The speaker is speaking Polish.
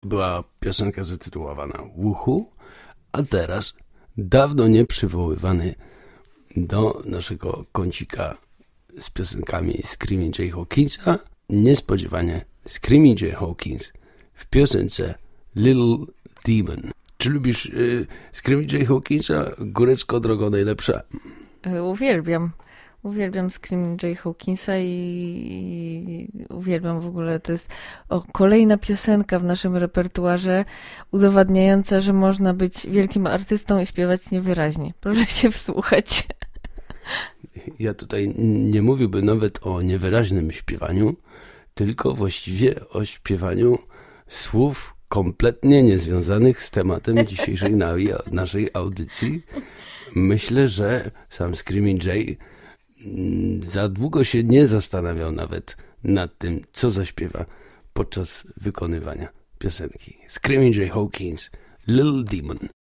była piosenka zatytułowana Woohoo, a teraz dawno nie przywoływany do naszego kącika z piosenkami Screaming Jay Hawkinsa, niespodziewanie Screaming Jay Hawkins w piosence Little Demon. Czy lubisz Screaming Jay Hawkinsa? Góreczko, drogo najlepsza. Uwielbiam Screaming Jay Hawkinsa i uwielbiam w ogóle, to jest kolejna piosenka w naszym repertuarze udowadniająca, że można być wielkim artystą i śpiewać niewyraźnie. Proszę się wsłuchać. Ja tutaj nie mówiłbym nawet o niewyraźnym śpiewaniu, tylko właściwie o śpiewaniu słów kompletnie niezwiązanych z tematem dzisiejszej naszej audycji. Myślę, że sam Screaming Jay za długo się nie zastanawiał nawet nad tym, co zaśpiewa podczas wykonywania piosenki. Screaming Jay Hawkins, Little Demon.